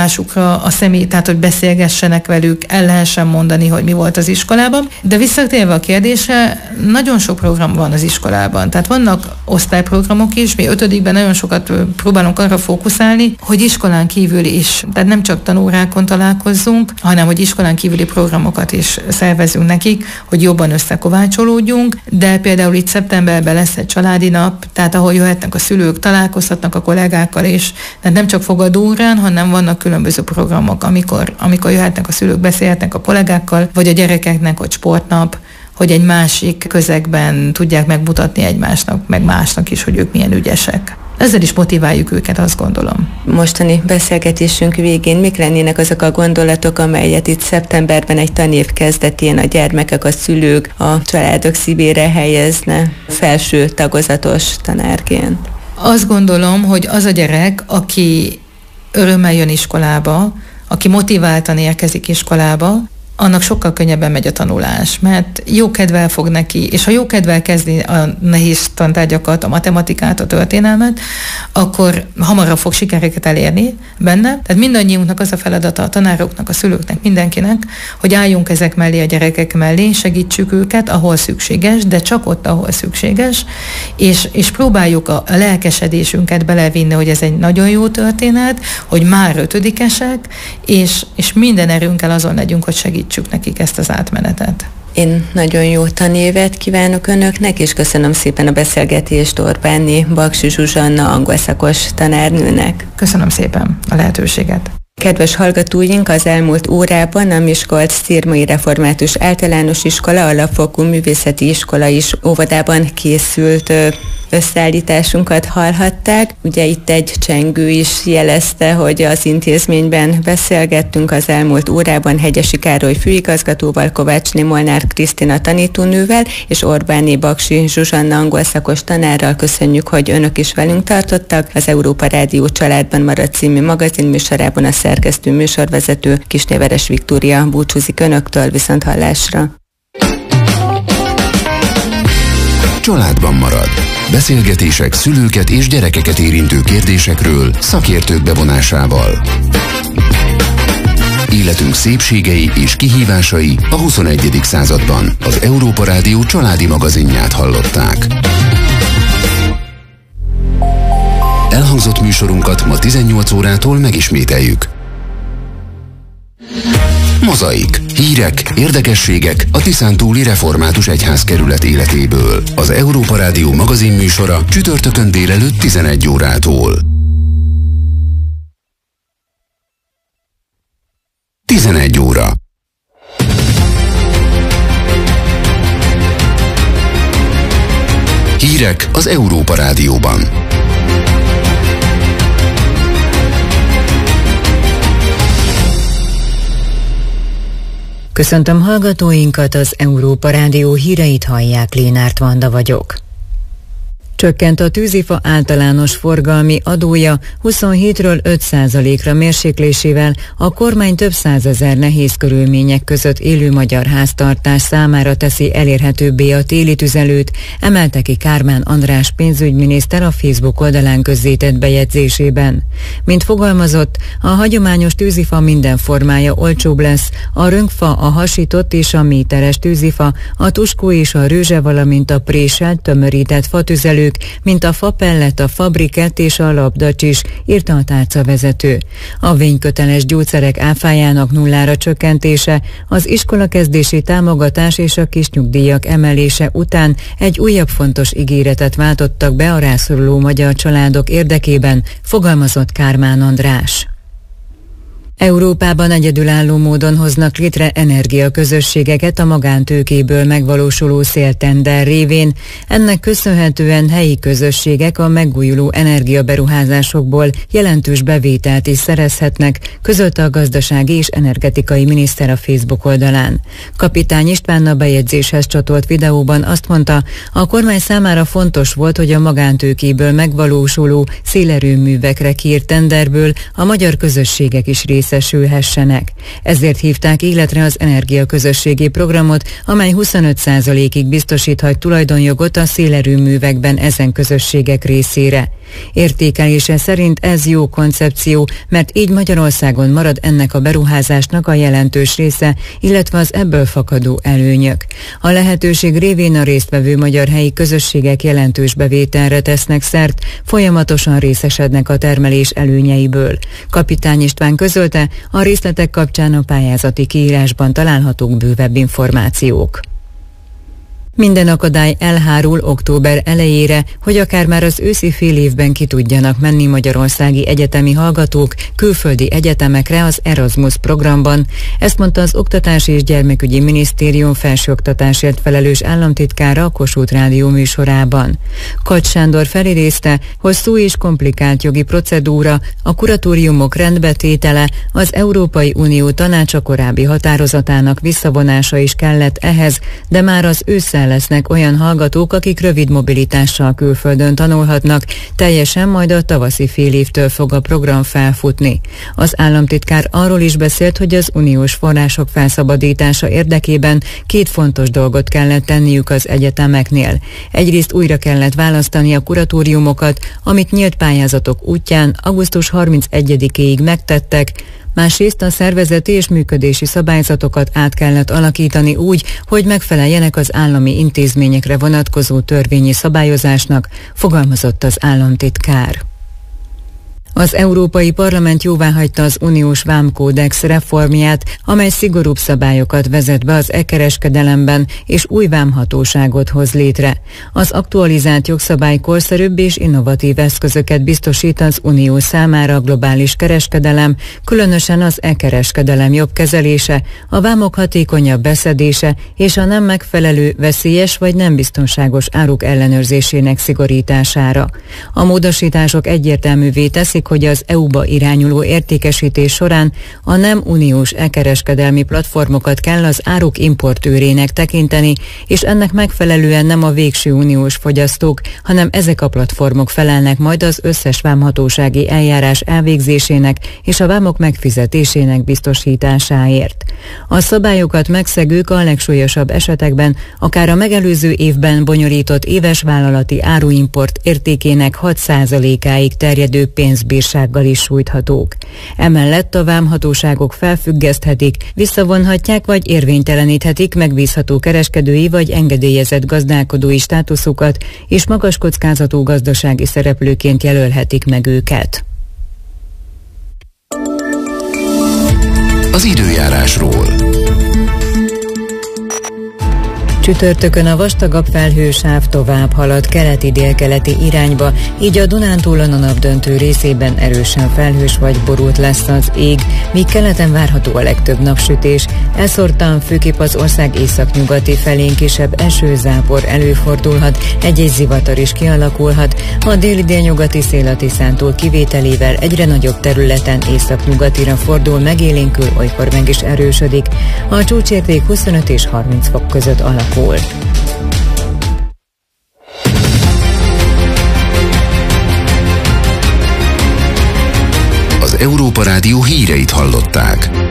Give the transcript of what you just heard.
tudásukra a személy, tehát hogy beszélgessenek velük, el lehessen mondani, hogy mi volt az iskolában. De visszatérve a kérdésre, nagyon sok program van az iskolában. Tehát vannak osztályprogramok is, mi 5-ben nagyon sokat próbálunk arra fókuszálni, hogy iskolán kívül is, tehát nem csak tanórákon találkozzunk, hanem hogy iskolán kívüli programokat is szervezünk nekik, hogy jobban összekovácsolódjunk, de például itt szeptemberben lesz egy családi nap, tehát ahol jöhetnek a szülők, találkozhatnak a kollégákkal is, tehát nem csak fogadóórán, hanem vannak különböző programok, amikor jöhetnek a szülők, beszélhetnek a kollégákkal, vagy a gyerekeknek, hogy sportnap, hogy egy másik közegben tudják megmutatni egymásnak, meg másnak is, hogy ők milyen ügyesek. Ezzel is motiváljuk őket, azt gondolom. Mostani beszélgetésünk végén mik lennének azok a gondolatok, amelyet itt szeptemberben egy tanév kezdetén a gyermekek, a szülők, a családok szívére helyezne felső tagozatos tanárként? Azt gondolom, hogy az a gyerek, aki örömmel jön iskolába, aki motiváltan érkezik iskolába, annak sokkal könnyebben megy a tanulás, mert jó kedvel fog neki, és ha jó kedvel kezdi a nehéz tantárgyakat, a matematikát, a történelmet, akkor hamarabb fog sikereket elérni benne. Tehát mindannyiunknak az a feladata, a tanároknak, a szülőknek, mindenkinek, hogy álljunk ezek mellé, a gyerekek mellé, segítsük őket, ahol szükséges, de csak ott, ahol szükséges, és próbáljuk a lelkesedésünket belevinni, hogy ez egy nagyon jó történet, hogy már 5-esek, és minden erőnkkel azon legyünk, hogy segítsük nekik ezt az átmenetet. Én nagyon jó tanévet kívánok önöknek, és köszönöm szépen a beszélgetést Orbáni Baksi Zsuzsanna angol szakos tanárnőnek. Köszönöm szépen a lehetőséget. Kedves hallgatóink, az elmúlt órában a Miskolc-Szirmai Református Általános Iskola Alapfokú Művészeti Iskola is óvodában készült összeállításunkat hallhatták. Ugye itt egy csengő is jelezte, hogy az intézményben beszélgettünk az elmúlt órában Hegyesi Károly főigazgatóval, Kovácsné Molnár Krisztina tanítónővel és Orbáni Baksi Zsuzsanna angol szakos tanárral. Köszönjük, hogy önök is velünk tartottak. Az Európa Rádió Családban maradt című magazinműsorában a szerkesztő műsorvezető Kisnéveres Viktória búcsúzik önöktől, viszonthallásra. Családban marad. Beszélgetések szülőket és gyerekeket érintő kérdésekről szakértők bevonásával. Életünk szépségei és kihívásai a 21. században. Az Európa Rádió családi magazinját hallották. Elhangzott műsorunkat ma 18 órától megismételjük. Mozaik. Hírek, érdekességek a Tiszántúli Református Egyházkerület életéből. Az Európa Rádió magazinműsora csütörtökön délelőtt 11 órától. 11 óra. Hírek az Európa Rádióban. Köszöntöm hallgatóinkat, az Európa Rádió híreit hallják, Lénárt Vanda vagyok. Csökkent a tűzifa általános forgalmi adója 27-ről 5%-ra mérséklésével a kormány több százezer nehéz körülmények között élő magyar háztartás számára teszi elérhetőbbé a téli tüzelőt, emelte ki Kármán András pénzügyminiszter a Facebook oldalán közzétett bejegyzésében. Mint fogalmazott, a hagyományos tűzifa minden formája olcsóbb lesz, a rönkfa, a hasított és a méteres tűzifa, a tuskó és a rőzse, valamint a préselt, tömörített fatüzelő, mint a fapellet, a fabrikett és a labdacsis, írta a tárcavezető. A vényköteles gyógyszerek áfájának nullára csökkentése, az iskolakezdési támogatás és a kisnyugdíjak emelése után egy újabb fontos ígéretet váltottak be a rászoruló magyar családok érdekében, fogalmazott Kármán András. Európában egyedülálló módon hoznak létre energiaközösségeket a magántőkéből megvalósuló széltender révén. Ennek köszönhetően helyi közösségek a megújuló energiaberuházásokból jelentős bevételt is szerezhetnek, közölte a gazdasági és energetikai miniszter a Facebook oldalán. Kapitány István a bejegyzéshez csatolt videóban azt mondta, a kormány számára fontos volt, hogy a magántőkéből megvalósuló szélerőművekre kiírt tenderből a magyar közösségek is részt részesülhessenek. Ezért hívták életre az energiaközösségi programot, amely 25%-ig biztosíthat tulajdonjogot a szélerőművekben ezen közösségek részére. Értékelése szerint ez jó koncepció, mert így Magyarországon marad ennek a beruházásnak a jelentős része, illetve az ebből fakadó előnyök. A lehetőség révén a résztvevő magyar helyi közösségek jelentős bevételre tesznek szert, folyamatosan részesednek a termelés előnyeiből. Kapitány István közölte, a részletek kapcsán a pályázati kiírásban találhatók bővebb információk. Minden akadály elhárul október elejére, hogy akár már az őszi fél évben ki tudjanak menni magyarországi egyetemi hallgatók külföldi egyetemekre az Erasmus programban. Ezt mondta az Oktatási és Gyermekügyi Minisztérium felsőoktatásért felelős államtitkára a Kossuth Rádió műsorában. Kacs Sándor felidézte, hosszú és komplikált jogi procedúra, a kuratóriumok rendbetétele, az Európai Unió tanácsa korábbi határozatának visszavonása is kellett ehhez, de már az ősszel lesznek olyan hallgatók, akik rövid mobilitással külföldön tanulhatnak, teljesen majd a tavaszi fél évtől fog a program felfutni. Az államtitkár arról is beszélt, hogy az uniós források felszabadítása érdekében két fontos dolgot kellett tenniük az egyetemeknél. Egyrészt újra kellett választani a kuratóriumokat, amit nyílt pályázatok útján augusztus 31-éig megtettek, másrészt a szervezeti és működési szabályzatokat át kellett alakítani úgy, hogy megfeleljenek az állami intézményekre vonatkozó törvényi szabályozásnak, fogalmazott az államtitkár. Az Európai Parlament jóváhagyta az uniós vámkódex reformját, amely szigorúbb szabályokat vezet be az e-kereskedelemben és új vámhatóságot hoz létre. Az aktualizált jogszabály korszerűbb és innovatív eszközöket biztosít az unió számára a globális kereskedelem, különösen az e-kereskedelem jobb kezelése, a vámok hatékonyabb beszedése és a nem megfelelő, veszélyes vagy nem biztonságos áruk ellenőrzésének szigorítására. A módosítások egyértelművé teszik, hogy az EU-ba irányuló értékesítés során a nem uniós e-kereskedelmi platformokat kell az áruk importőrének tekinteni, és ennek megfelelően nem a végső uniós fogyasztók, hanem ezek a platformok felelnek majd az összes vámhatósági eljárás elvégzésének és a vámok megfizetésének biztosításáért. A szabályokat megszegők a legsúlyosabb esetekben akár a megelőző évben bonyolított éves vállalati áruimport értékének 6%-áig terjedő pénzbírsággal is sújthatók. Emellett a vámhatóságok felfüggeszthetik, visszavonhatják vagy érvényteleníthetik megbízható kereskedői vagy engedélyezett gazdálkodói státuszukat, és magas kockázatú gazdasági szereplőként jelölhetik meg őket. Az időjárásról. Csütörtökön a vastagabb felhősáv tovább halad keleti-délkeleti irányba, így a Dunántúlon a napdöntő részében erősen felhős vagy borult lesz az ég, míg keleten várható a legtöbb napsütés. Elszórtan főképp az ország északnyugati felén kisebb esőzápor előfordulhat, egy-egy zivatar is kialakulhat. A déli-délnyugati szél a Tiszántúl kivételével egyre nagyobb területen északnyugatira fordul, megélénkül, olykor meg is erősödik. A csúcsérték 25 és 30 fok között alakul. Az Európa Rádió híreit hallották.